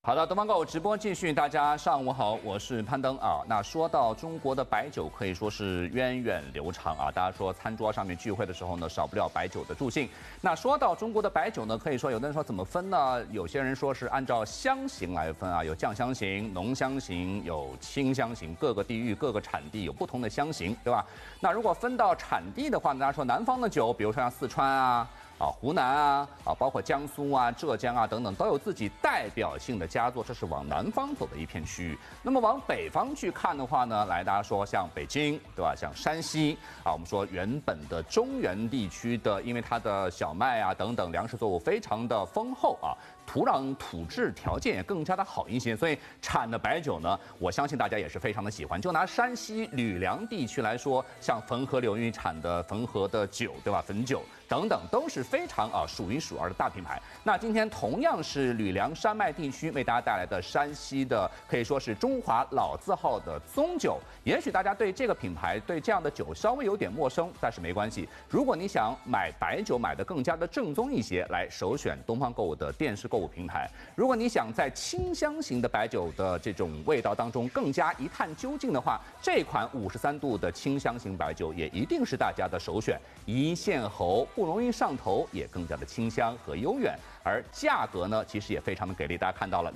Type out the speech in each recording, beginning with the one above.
好的，东方购直播继续，大家上午好，我是攀登啊。那说到中国的白酒，可以说是源远流长啊。大家说餐桌上面聚会的时候呢，少不了白酒的助兴。那说到中国的白酒呢，可以说有的人说怎么分呢？有些人说是按照香型来分啊，有酱香型、浓香型、有清香型，各个地域、各个产地有不同的香型，对吧？那如果分到产地的话呢，大家说南方的酒，比如说像四川啊。湖南啊，包括江苏啊、浙江啊等等，都有自己代表性的佳作，这是往南方走的一片区域。那么往北方去看的话呢，来大家说像北京，对吧？像山西啊，我们说原本的中原地区的，因为它的小麦啊等等粮食作物非常的丰厚啊。土壤土质条件也更加的好一些，所以产的白酒呢，我相信大家也是非常的喜欢。就拿山西吕梁地区来说，像汾河流域产的汾河的酒，对吧？汾酒等等都是非常数一数二的大品牌。那今天同样是吕梁山脉地区为大家带来的山西的，可以说是中华老字号的宗酒。也许大家对这个品牌、对这样的酒稍微有点陌生，但是没关系。如果你想买白酒买得更加的正宗一些，来首选东方购物的电视购物平台。如果你想在清香型的白酒的这种味道当中更加一探究竟的话，这款53度的清香型白酒也一定是大家的首选。一线喉，不容易上头，也更加的清香和悠远。而价格呢，其实也非常的给力，大家看到了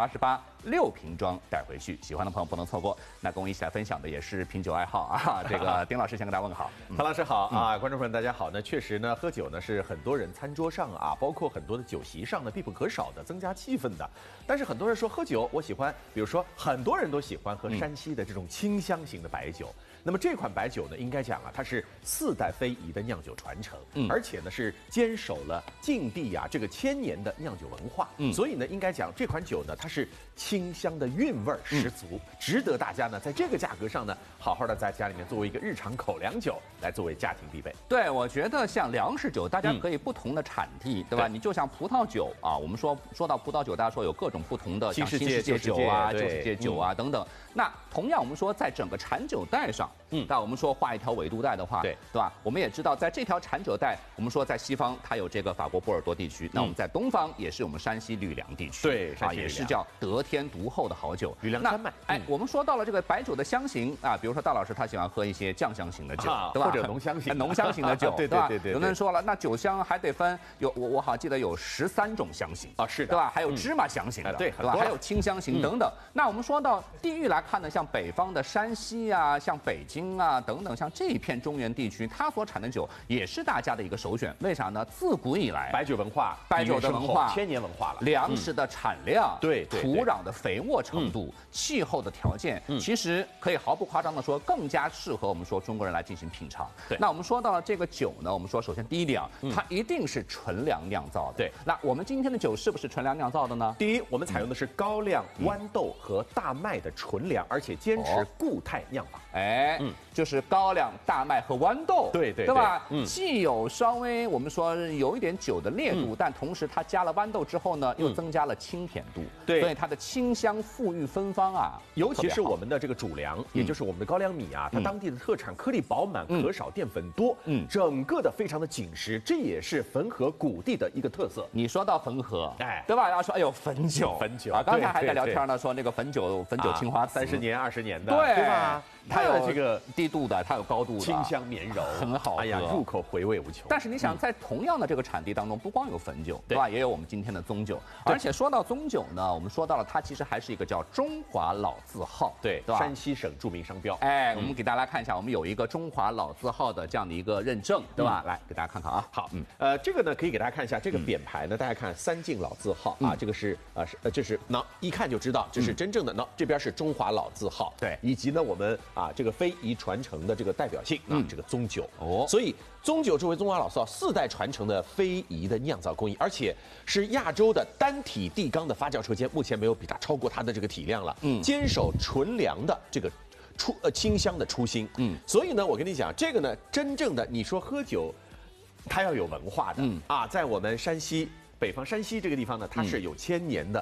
288，6瓶装带回去，喜欢的朋友不能错过。那跟我一起来分享的也是品酒爱好啊，这个丁老师先跟大家问好。 潘老师好啊，观众朋友大家好。那确实呢，喝酒呢是很多人餐桌上啊，包括很多的酒席上呢必不可少的，增加气氛的。但是很多人说喝酒，我喜欢，比如说很多人都喜欢喝山西的这种清香型的白酒。那么这款白酒呢，应该讲啊，它是4代非遗的酿酒传承，而且呢是坚守了晋地啊这个1000年的酿酒文化，所以呢应该讲这款酒呢，它是清香的韵味十足，值得大家呢在这个价格上呢，好好的在家里面作为一个日常口粮酒来作为家庭必备。 对，我觉得像粮食酒，大家可以不同的产地，对吧？你就像葡萄酒啊，我们说到葡萄酒，大家说有各种不同的，像新世界酒啊、旧世界酒啊等等。那同样，我们说在整个产酒带上，那我们说画一条纬度带的话，对吧？我们也知道，在这条产酒带，我们说在西方它有这个法国波尔多地区，那我们在东方也是我们山西吕梁地区， 对啊，也是叫得天独厚的好酒。 吕梁山脉， 我们说到了这个白酒的香型啊，比如说大老师他喜欢喝一些酱香型的酒，对吧？ 或者浓香型、 浓香型的酒， 对。 有的人说了，那酒香还得分我好记得有13种香型啊，是的， 对吧？还有芝麻香型的， 对吧？还有清香型等等。那我们说到地域来看呢，像北方的山西啊，像北京啊等等，像这一片中原地区，它所产的酒也是大家的一个首选。为啥呢？自古以来， 白酒的文化1000年文化了， 粮食的产量， 对， 土壤的肥沃程度，气候的条件，其实可以毫不夸张的说，更加适合我们说中国人来进行品尝。 对， 那我们说到了这个酒呢，我们说首先第一点啊，它一定是纯粮酿造的。 对， 那我们今天的酒是不是纯粮酿造的呢？ 第一，我们采用的是高粱、豌豆和大麦的纯粮，而且坚持固态酿法。 就是高粱、大麦和豌豆， 对吧？既有稍微我们说有一点酒的烈度，但同时它加了豌豆之后呢，又增加了清甜度， 对， 所以它的清香馥郁芬芳啊， 尤其是我们的这个主粮，也就是我们的高粱米啊，它当地的特产，颗粒饱满，可少，淀粉多，整个的非常的紧实，这也是汾河谷地的一个特色。 你说到汾河，对吧？要说哎呦汾酒啊，刚才还在聊天呢，说那个汾酒青花瓷 30年、20年的， 对吧？ 它有这个低度的，它有高度的， 清香绵柔， 很好喝， 哎呀，入口回味无穷。 但是你想，在同样的这个产地当中，不光有汾酒，对吧？也有我们今天的宗酒。而且说到宗酒呢，我们说到了它其实还是一个叫中华老字号， 对吧？山西省著名商标。 我们给大家看一下，我们有一个中华老字号的这样的一个认证，对吧？来给大家看看啊。 好，这个呢可以给大家看一下这个匾牌呢，大家看三晋老字号啊，这个是就是一看就知道这是真正的这边是中华老字号， 对， 以及呢我们这个非遗传承的这个代表性这个宗酒所以宗酒作为中华老字号4代传承的非遗的酿造工艺，而且是亚洲的单体地缸的发酵车间，目前没有比它超过它的这个体量了。坚守纯粮的这个清香的初心。所以呢，我跟你讲，这个呢，真正的你说喝酒，它要有文化的在我们山西北方山西这个地方呢，它是有1000年的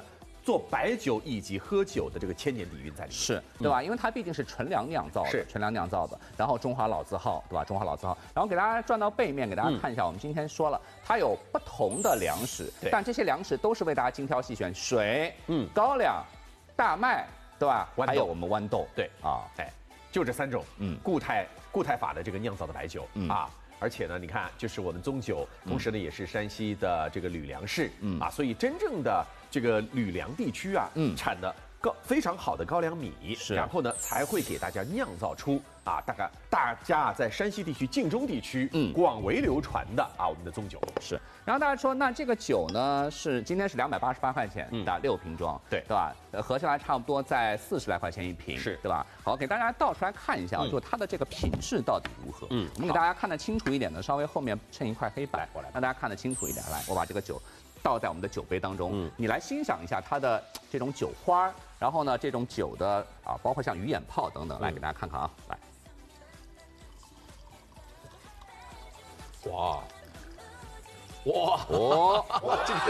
做白酒以及喝酒的这个千年底蕴在里面， 是对吧？因为它毕竟是纯粮酿造的， 是纯粮酿造的。然后中华老字号，对吧？中华老字号。然后给大家转到背面，给大家看一下，我们今天说了，它有不同的粮食，但这些粮食都是为大家精挑细选，水、高粱、大麦，对吧？还有我们豌豆， 对啊，哎，就这3种，固态法的这个酿造的白酒啊。而且呢，你看，就是我们宗酒，同时呢也是山西的这个吕梁市，啊，所以真正的这个吕梁地区啊，产的非常好的高粱米，然后呢才会给大家酿造出啊，大家在山西地区、晋中地区广为流传的啊我们的宗酒是。然后大家说，那这个酒呢今天是288块钱的6瓶装，对吧？合下来差不多在40来块钱一瓶，是对吧？好，给大家倒出来看一下，就它的这个品质到底如何？我们给大家看得清楚一点的，稍微后面衬一块黑板，让大家看得清楚一点。来，我把这个酒倒在我们的酒杯当中，你来欣赏一下它的这种酒花，然后呢，这种酒的啊，包括像鱼眼泡等等，来给大家看看啊，来，哇，这个。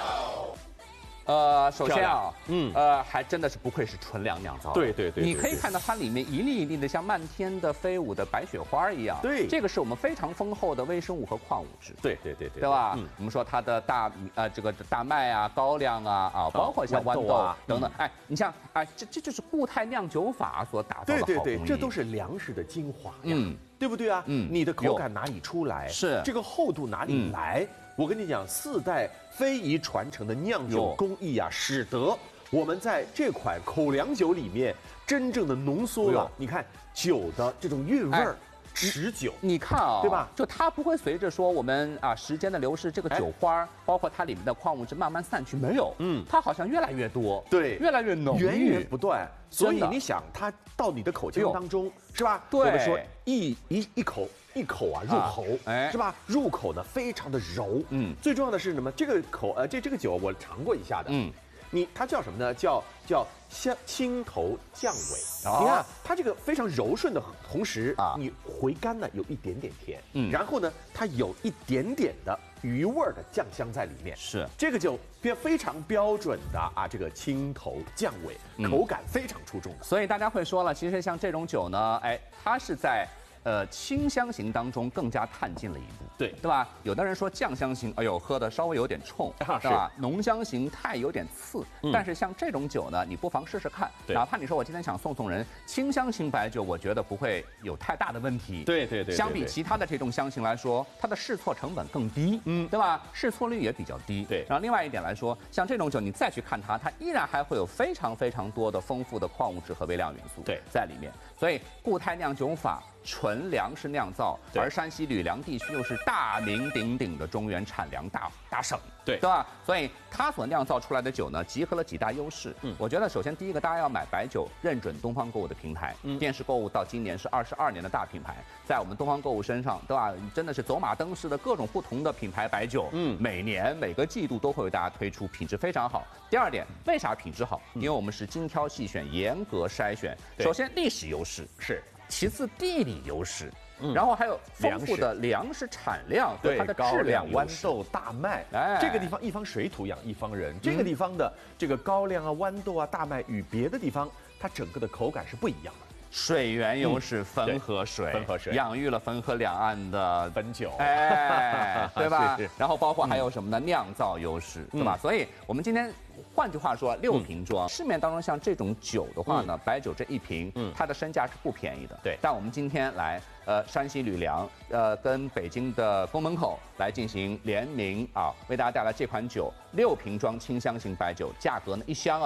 首先啊，还真的是不愧是纯粮酿造。 对， 你可以看到它里面一粒一粒的像漫天的飞舞的白雪花一样。对，这个是我们非常丰厚的微生物和矿物质。对吧？我们说它的这个大麦啊、高粱啊，包括像豌豆啊等等。哎，你像这就是固态酿酒法所打造的好工艺。 这都是粮食的精华呀，对不对啊？你的口感哪里出来？是这个厚度哪里来？我跟你讲，4代非遗传承的酿酒工艺啊，使得我们在这款口粮酒里面真正的浓缩了。你看酒的这种韵味儿，持久。 你看啊， 对吧？ 就它不会随着说我们时间的流逝，这个酒花包括它里面的矿物质慢慢散去，没有，它好像越来越多， 对， 越来越浓郁， 源源不断。所以你想，它到你的口腔当中，是吧？ 对， 我们说一口啊入口，是吧？入口呢非常的柔，最重要的是什么？这个这个酒我尝过一下的，它叫什么呢？叫青头降尾。你看它这个非常柔顺的同时，你回甘呢有一点点甜，然后呢它有一点点的鱼味的酱香在里面。是这个酒非常标准的这个青头降尾，口感非常出众的。 所以大家会说了，其实像这种酒呢，它是在清香型当中更加探进了一步，对吧？有的人说酱香型，哎呦，喝的稍微有点冲，是吧？浓香型太有点刺，但是像这种酒呢，你不妨试试看，哪怕你说我今天想送人清香型白酒，我觉得不会有太大的问题。对，相比其他的这种香型来说，它的试错成本更低，对吧？试错率也比较低。对，然后另外一点来说，像这种酒你再去看它依然还会有非常非常多的丰富的矿物质和微量元素在里面。所以固态酿酒法。纯粮食酿造，而山西吕梁地区又是大名鼎鼎的中原产粮大省，对吧？所以它所酿造出来的酒呢，集合了几大优势。我觉得首先第一个，大家要买白酒，认准东方购物的平台，电视购物到今年是22年的大品牌，在我们东方购物身上，对吧？真的是走马灯似的各种不同的品牌白酒，每年每个季度都会为大家推出，品质非常好。第二点，为啥品质好？因为我们是精挑细选，严格筛选。首先历史优势是。其次，地理优势，然后还有丰富的粮食产量和它的质量豌豆、大麦。这个地方一方水土养一方人，这个地方的这个高粱啊、豌豆啊、大麦与别的地方，它整个的口感是不一样的。 水源优势，汾河水，养育了汾河两岸的汾酒， 对吧？然后包括还有什么呢？酿造优势，对吧？所以我们今天。换句话说，6瓶装，市面当中像这种酒的话呢，白酒这一瓶，它的身价是不便宜的。对，但我们今天来，山西吕梁，跟北京的宫门口来进行联名为大家带来这款酒，6瓶装清香型白酒，价格呢1箱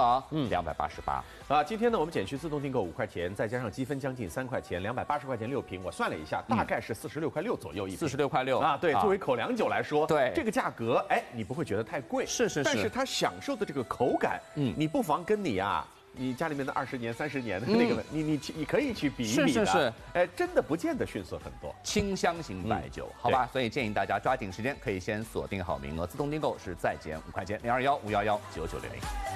288。 今天呢我们减去自动订购5块钱，再加上积分将近3块钱，280块钱6瓶，我算了一下，大概是46块6左右一瓶。 46块6 对，作为口粮酒来说，对这个价格，你不会觉得太贵。 是， 但是它享受的这个口感，你不妨跟你家里面的20年、30年的那个，你可以去比一比的。是，真的不见得逊色很多。 清香型白酒，好吧，所以建议大家抓紧时间，可以先锁定好名额，自动订购是再减5块钱，0215119960。